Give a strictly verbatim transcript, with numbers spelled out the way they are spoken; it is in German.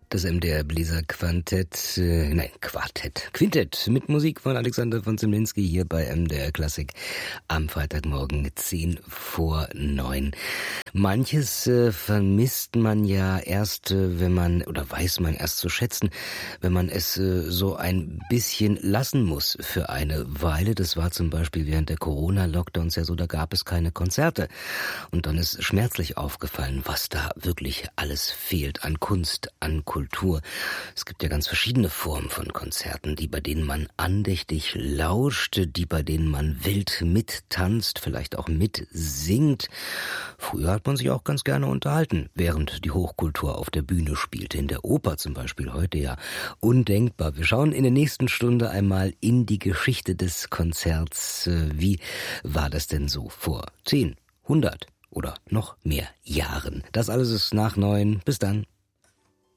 Das M D R Bläser Quantett, äh, nein, Quartett, Quintett mit Musik von Alexander von Zemlinsky hier bei M D R Klassik am Freitagmorgen zehn vor neun. Manches äh, vermisst man ja erst, äh, wenn man, oder weiß man erst zu schätzen, wenn man es äh, so ein bisschen lassen muss für eine Weile. Das war zum Beispiel während der Corona-Lockdowns ja so, da gab es keine Konzerte. Und dann ist schmerzlich aufgefallen, was da wirklich alles fehlt an Kunst, an Kultur. Es gibt ja ganz verschiedene Formen von Konzerten, die bei denen man andächtig lauscht, die bei denen man wild mittanzt, vielleicht auch mitsingt. Früher hat man sich auch ganz gerne unterhalten, während die Hochkultur auf der Bühne spielte. In der Oper zum Beispiel, heute ja undenkbar. Wir schauen in der nächsten Stunde einmal in die Geschichte des Konzerts. Wie war das denn so vor zehn, hundert oder noch mehr Jahren? Das alles ist nach neun. Bis dann.